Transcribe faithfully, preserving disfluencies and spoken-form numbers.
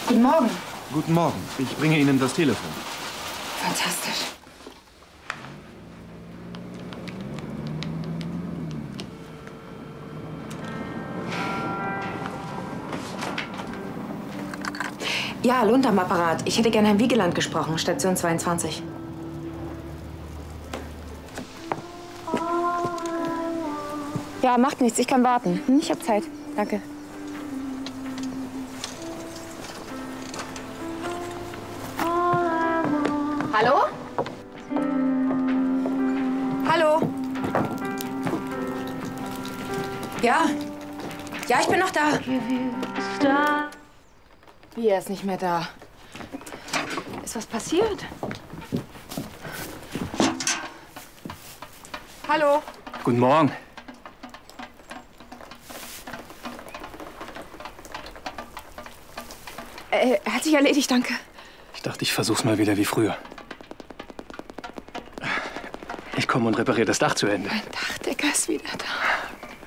Guten Morgen. Guten Morgen. Ich bringe Ihnen das Telefon. Fantastisch. Ja, Lund am Apparat. Ich hätte gerne Herrn Wiegeland gesprochen, Station zweiundzwanzig. Ja, macht nichts. Ich kann warten. Hm, ich habe Zeit. Danke. Hallo? Hallo? Ja? Ja, ich bin noch da. Wie, er ist nicht mehr da? Ist was passiert? Hallo? Guten Morgen. Äh, hat sich erledigt, danke. Ich dachte, ich versuch's mal wieder wie früher. Ich komme und repariere das Dach zu Ende. Mein Dachdecker ist wieder da.